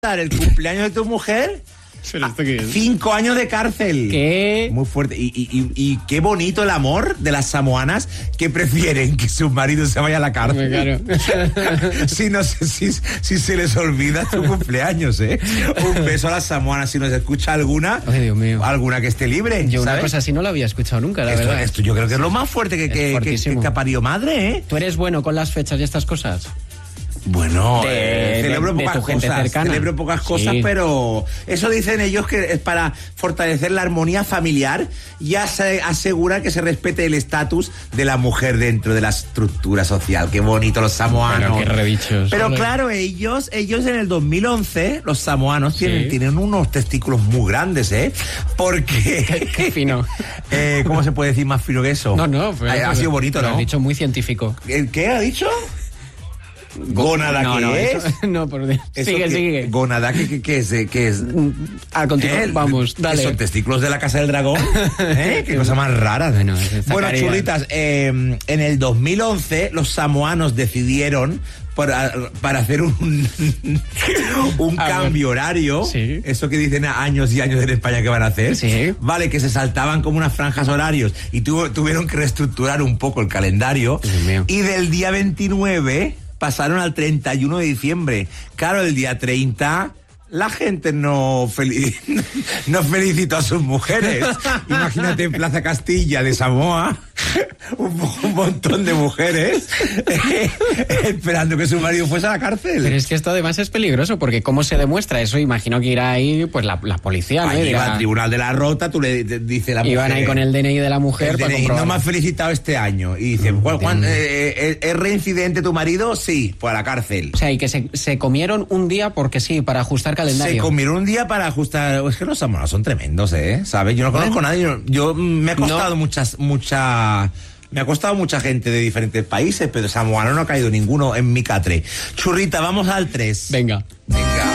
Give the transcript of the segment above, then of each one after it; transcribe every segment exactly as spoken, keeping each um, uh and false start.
el cumpleaños de tu mujer, ¿Pero esto qué es? cinco años de cárcel. ¿Qué? Muy fuerte. Y, y, y, y qué bonito el amor de las samoanas que prefieren que su marido se vaya a la cárcel. Claro. Si no sé si, si se les olvida tu cumpleaños, ¿eh? Un beso a las samoanas. Si nos escucha alguna, Ay, Dios mío. alguna que esté libre. Yo una ¿sabes? cosa así no la había escuchado nunca, la Esto, verdad. esto yo creo que es lo más fuerte que, que, que, que, que ha parido madre, ¿eh? ¿Tú eres bueno con las fechas y estas cosas? Bueno, De- eh, celebro de- de pocas tu gente cosas, cercana. celebro pocas cosas, Sí. pero eso dicen ellos que es para fortalecer la armonía familiar y ase- asegurar que se respete el estatus de la mujer dentro de la estructura social. Qué bonito los samoanos. Pero qué rebichos. Pero Ole. claro, ellos, ellos en el dos mil once, los samoanos tienen, Sí. tienen unos testículos muy grandes, ¿eh? Porque... Qué, qué fino. eh, ¿Cómo se puede decir más fino que eso? No, no. Pues, ha, ha sido bonito, lo ¿no? has dicho muy científico. ¿Qué, qué ha dicho? ¿Gónada no, qué no, es? eso- no, por Dios. ¿Eso Sigue, qué- sigue. ¿Gónada qué, qué, qué es? eh, ¿Qué es? A continuar, ¿Eh? vamos, ¿Qué dale. son testículos de la casa del dragón? ¿Eh? Qué cosa más rara. Bueno, es esta Bueno, caridad. churritas, eh, en el dos mil once los samoanos decidieron para, para hacer un, un A cambio horario, Sí. eso que dicen años y años en España que van a hacer, Sí. vale, que se saltaban como unas franjas horarios y tuvo- tuvieron que reestructurar un poco el calendario, Dios mío. y del día veintinueve pasaron al treinta y uno de diciembre. Claro, el día treinta la gente no, feli- no felicitó a sus mujeres. Imagínate en Plaza Castilla de Samoa, un, un montón de mujeres eh, esperando que su marido fuese a la cárcel. Pero es que esto además es peligroso, porque ¿cómo se demuestra eso? Imagino que irá ahí pues la, la policía, ¿no? Y Ahí dirá- va al Tribunal de la Rota, tú le te- dice la mujer... Iban ahí con el D N I de la mujer el para D N I, comprobar. no me has felicitado este año. Y dice, ¿cuál- cuán- entiendo. eh, eh, ¿es reincidente tu marido? Sí, pues a la cárcel. O sea, y que se, se comieron un día porque sí, para ajustar calendario. Se comieron un día para ajustar. Es que los samoanos son tremendos, ¿eh? ¿Sabes? Yo no conozco a nadie. Yo, yo, mm, me ha costado No. muchas, mucha. Me ha costado mucha gente de diferentes países, pero samoano no ha caído ninguno en mi catre. Churrita, vamos al tres. Venga. Venga.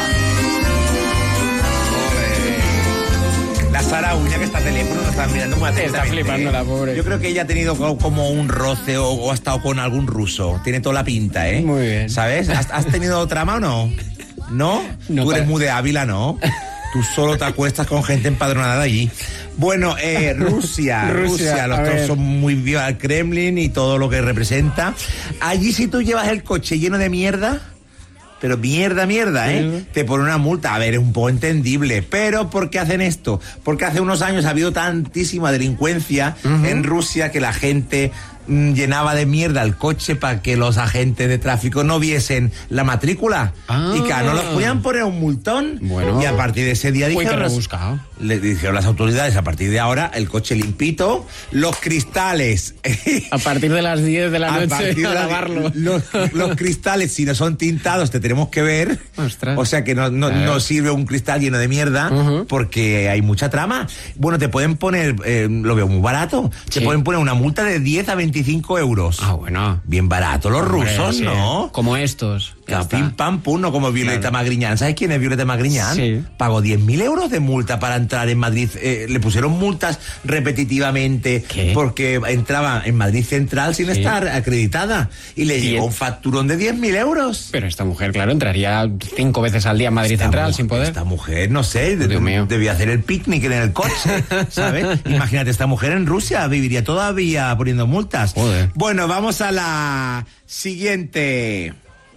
Ole. La Sara Uña, que está al teléfono, nos está mirando muy atentamente. Está flipando la pobre. Yo creo que ella ha tenido co- como un roce o, o ha estado con algún ruso. Tiene toda la pinta, ¿eh? Muy bien. ¿Sabes? ¿Has, has tenido trama o no? ¿No? No, Tú eres para- muy de Ávila, ¿no? Tú solo te acuestas con gente empadronada de allí. Bueno, eh, Rusia, Rusia, Rusia, los a dos ver. son muy vivos al Kremlin y todo lo que representa. Allí si tú llevas el coche lleno de mierda, pero mierda, mierda, ¿eh? Sí. Te ponen una multa. A ver, es un poco entendible. Pero ¿por qué hacen esto? Porque hace unos años ha habido tantísima delincuencia en Rusia que la gente mm, llenaba de mierda el coche para que los agentes de tráfico no viesen la matrícula. Ah. Y claro, no los podían poner un multón. Bueno. Y a partir de ese día Uy, dijeron, qué los- rebuscado. le dijeron las autoridades, a partir de ahora, el coche limpito, los cristales. A partir de las diez de la A noche partir a de la- lavarlo. Los, los cristales, si no son tintados, te tenemos que ver. Ostras. O sea que no, no, Claro. no sirve un cristal lleno de mierda, Ujú. porque hay mucha trama. Bueno, te pueden poner, eh, lo veo muy barato, te Sí. pueden poner una multa de diez a veinticinco euros. Ah, bueno. Bien barato los Hombre, rusos, sí. ¿no? Como estos. Ya Claro, está. pim pam pum, no como Violeta Claro. Magriñán. ¿Sabes quién es Violeta Magriñán? Sí. Pagó diez mil euros de multa para entrar en Madrid. Eh, le pusieron multas repetitivamente ¿Qué? porque entraba en Madrid Central sin Sí. estar acreditada. Y le Y- llegó un facturón de diez mil euros. Pero esta mujer, claro, entraría cinco veces al día en Madrid Esta Central mujer- sin poder. Esta mujer, no sé, de- Dios mío. debía hacer el picnic en el coche, ¿sabes? Imagínate, esta mujer en Rusia viviría todavía poniendo multas. Joder. Bueno, vamos a la siguiente.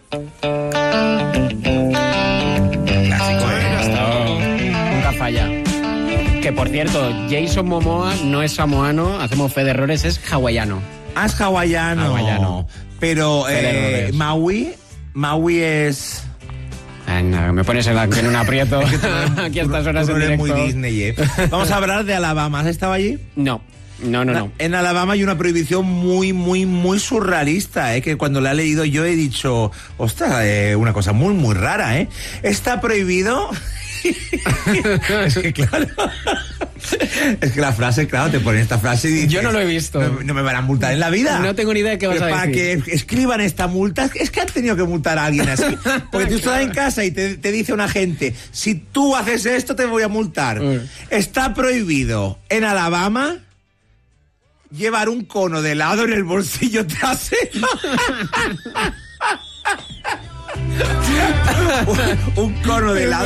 Clásico, ¿eh? Nunca falla. Que por cierto, Jason Momoa no es samoano, hacemos fe de errores, es hawaiano. Ah, es hawaiano. Hawaiano. Pero Fe de eh, errores. Maui, Maui es... Ah, no, me pones en, la- en un aprieto aquí a estas horas Tú no en eres muy directo. Disney, ¿eh? Vamos a hablar de Alabama. ¿Has estado allí? No, no, no, no. En Alabama hay una prohibición muy, muy, muy surrealista, ¿eh? Que cuando la he leído yo he dicho, ostras, eh, una cosa muy, muy rara, ¿eh? Está prohibido... es que claro... es que la frase, claro, te ponen esta frase y dices... Yo no lo he visto. No, no me van a multar en la vida. No tengo ni idea de qué vas Pero a para decir. que escriban esta multa, es que han tenido que multar a alguien así. Porque tú estás en casa y te, te dice un agente, si tú haces esto te voy a multar. Mm. Está prohibido en Alabama llevar un cono de helado en el bolsillo trasero. un, un cono de helado